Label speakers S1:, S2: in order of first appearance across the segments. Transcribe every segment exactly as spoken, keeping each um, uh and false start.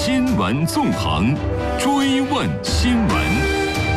S1: 新闻纵横，追问新闻。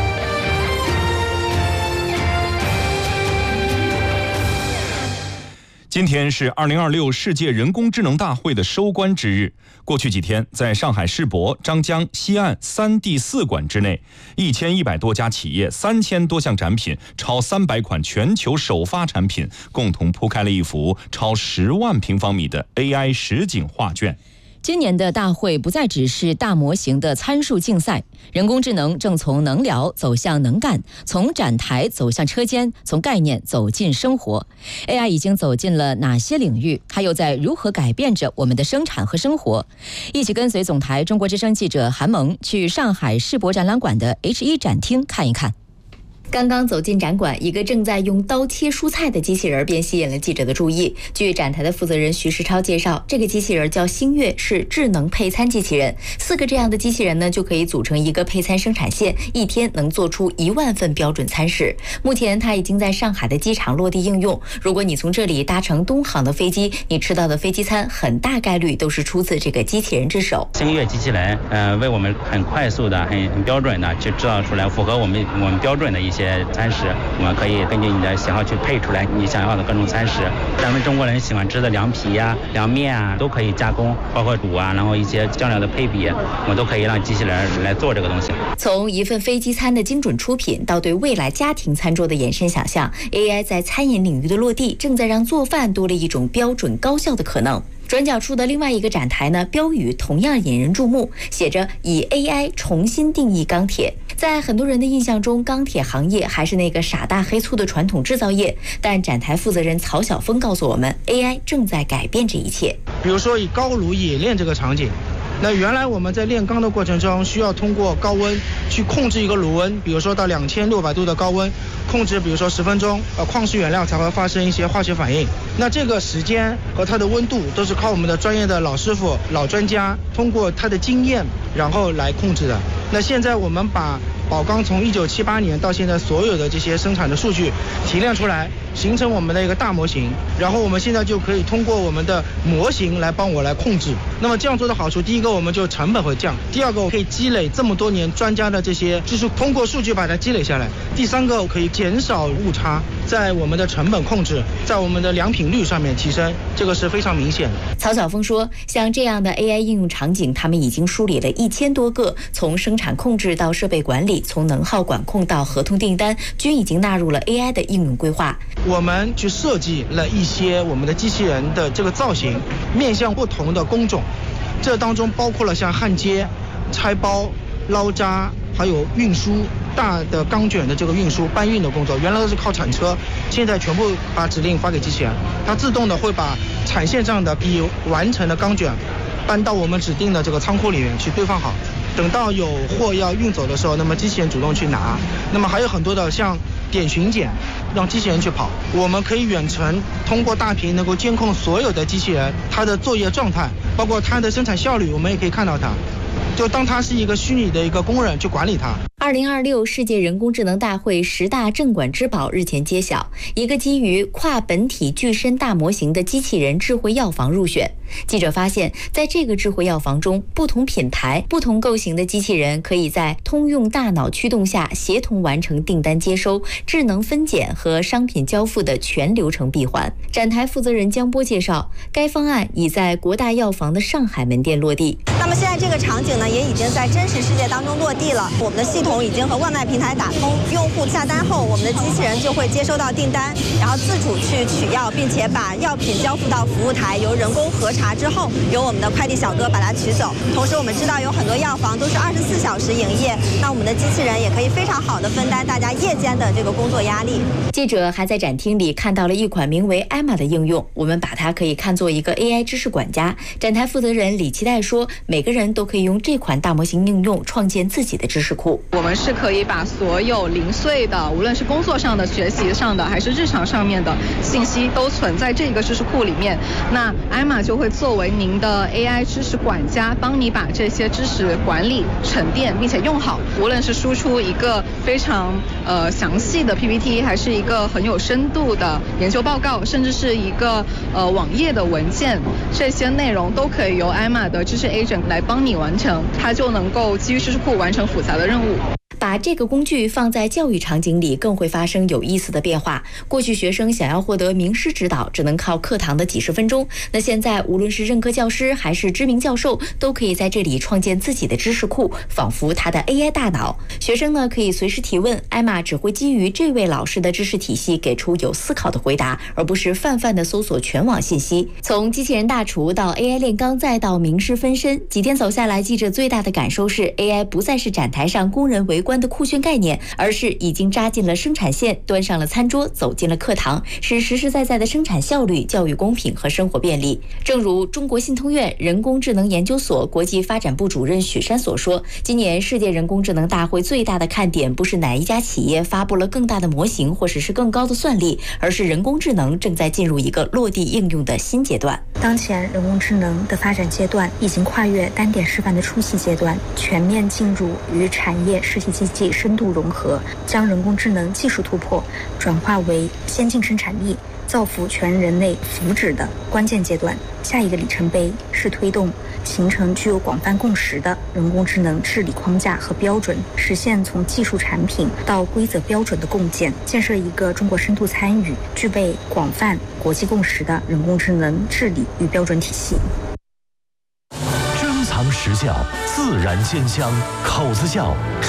S1: 今天是二零二六世界人工智能大会的收官之日。过去几天，在上海世博、张江、西岸三地四馆之内，一千一百多家企业、三千多项展品、超三百款全球首发产品，共同铺开了一幅超十万平方米的 A I 实景画卷。
S2: 今年的大会不再只是大模型的参数竞赛，人工智能正从能聊走向能干，从展台走向车间，从概念走进生活。A I 已经走进了哪些领域？它又在如何改变着我们的生产和生活？一起跟随总台中国之声记者韩萌去上海世博展览馆的 H 一 展厅看一看。刚刚走进展馆，一个正在用刀切蔬菜的机器人便吸引了记者的注意。据展台的负责人徐世超介绍，这个机器人叫星月，是智能配餐机器人。四个这样的机器人呢，就可以组成一个配餐生产线，一天能做出一万份标准餐食。目前它已经在上海的机场落地应用。如果你从这里搭乘东航的飞机，你吃到的飞机餐很大概率都是出自这个机器人之手。
S3: 星月机器人，呃，为我们很快速的、很很标准的去制造出来符合我们我们标准的一些。些餐食，我们可以根据你的喜好去配出来你想要的各种餐食。咱们中国人喜欢吃的凉皮呀、啊、凉面啊，都可以加工，包括煮啊，然后一些酱料的配比，我们都可以让机器人来做这个东西。
S2: 从一份飞机餐的精准出品，到对未来家庭餐桌的延伸想象 ，A I 在餐饮领域的落地，正在让做饭多了一种标准高效的可能。转角处的另外一个展台呢，标语同样引人注目，写着以 A I 重新定义钢铁。在很多人的印象中，钢铁行业还是那个傻大黑粗的传统制造业，但展台负责人曹晓峰告诉我们 ，A I 正在改变这一切。
S4: 比如说以高炉冶炼这个场景，那原来我们在炼钢的过程中，需要通过高温去控制一个炉温，比如说到两千六百度的高温，控制比如说十分钟，呃，矿石原料才会发生一些化学反应。那这个时间和它的温度都是靠我们的专业的老师傅、老专家通过他的经验，然后来控制的。那现在我们把宝钢从一九七八年到现在所有的这些生产的数据提炼出来，形成我们的一个大模型，然后我们现在就可以通过我们的模型来帮我来控制。那么这样做的好处，第一个我们就成本会降，第二个我可以积累这么多年专家的这些知识，通过数据把它积累下来，第三个我可以减少误差，在我们的成本控制，在我们的良品率上面提升，这个是非常明显的。
S2: 曹晓峰说，像这样的 A I 应用场景，他们已经梳理了一千多个，从生产控制到设备管理，从能耗管控到合同订单，均已经纳入了 A I 的应用规划。
S4: 我们去设计了一些我们的机器人的这个造型，面向不同的工种，这当中包括了像焊接、拆包、捞渣，还有运输大的钢卷的这个运输搬运的工作，原来都是靠铲车，现在全部把指令发给机器人，它自动的会把产线上的已完成的钢卷搬到我们指定的这个仓库里面去堆放好，等到有货要运走的时候，那么机器人主动去拿。那么还有很多的像点巡检，让机器人去跑，我们可以远程通过大屏能够监控所有的机器人它的作业状态，包括它的生产效率，我们也可以看到它，就当它是一个虚拟的一个工人去管理它。
S2: 二零二六世界人工智能大会十大镇馆之宝日前揭晓，一个基于跨本体具身大模型的机器人智慧药房入选。记者发现，在这个智慧药房中，不同品牌、不同构型的机器人可以在通用大脑驱动下协同完成订单接收、智能分拣和商品交付的全流程闭环。展台负责人江波介绍，该方案已在国大药房的上海门店落地。
S5: 那么现在这个场景呢，也已经在真实世界当中落地了。我们的系统已经和外卖平台打通，用户下单后，我们的机器人就会接收到订单，然后自主去取药，并且把药品交付到服务台，由人工核查之后，由我们的快递小哥把它取走。同时，我们知道有很多药房都是二十四小时营业，那我们的机器人也可以非常好的分担大家夜间的这个工作压力。
S2: 记者还在展厅里看到了一款名为艾玛的应用，我们把它可以看作一个 A I 知识管家。展台负责人李期待说，每个人都可以用这款大模型应用创建自己的知识库。
S6: 我们们是可以把所有零碎的，无论是工作上的、学习上的，还是日常上面的信息，都存在这个知识库里面。那艾玛就会作为您的 A I 知识管家，帮你把这些知识管理、沉淀，并且用好。无论是输出一个非常呃详细的 P P T， 还是一个很有深度的研究报告，甚至是一个呃网页的文件，这些内容都可以由艾玛的知识 agent 来帮你完成，它就能够基于知识库完成复杂的任务。
S2: 把这个工具放在教育场景里，更会发生有意思的变化。过去学生想要获得名师指导，只能靠课堂的几十分钟。那现在，无论是任课教师还是知名教授，都可以在这里创建自己的知识库，仿佛他的 A I 大脑。学生呢，可以随时提问，艾玛只会基于这位老师的知识体系给出有思考的回答，而不是泛泛的搜索全网信息。从机器人大厨到 A I 炼钢，再到名师分身，几天走下来，记者最大的感受是 A I 不再是展台上工人围观的酷炫概念，而是已经扎进了生产线，端上了餐桌，走进了课堂，是实实在在的生产效率、教育公平和生活便利。正如中国信通院人工智能研究所国际发展部主任许山所说，今年世界人工智能大会最大的看点不是哪一家企业发布了更大的模型或者是更高的算力，而是人工智能正在进入一个落地应用的新阶段。
S7: 当前人工智能的发展阶段已经跨越单点示范的初期阶段，全面进入与产业实体经济深度融合，将人工智能技术突破转化为先进生产力，造福全人类福祉的关键阶段。下一个里程碑是推动形成具有广泛共识的人工智能治理框架和标准，实现从技术产品到规则标准的共建，建设一个中国深度参与、具备广泛国际共识的人工智能治理与标准体系。
S8: 珍藏实教，自然鲜香，口子窖。